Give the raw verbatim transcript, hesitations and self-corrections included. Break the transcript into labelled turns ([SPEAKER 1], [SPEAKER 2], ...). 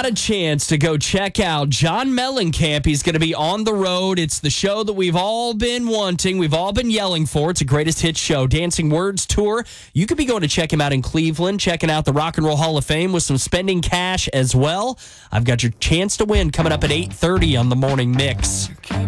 [SPEAKER 1] got a chance to go check out John Mellencamp. He's going to be on the road. It's the show that we've all been wanting. We've all been yelling for. It's a greatest hits show, Dancing Words Tour. You could be going to check him out in Cleveland, checking out the Rock and Roll Hall of Fame with some spending cash as well. I've got your chance to win coming up at eight thirty on the Morning Mix.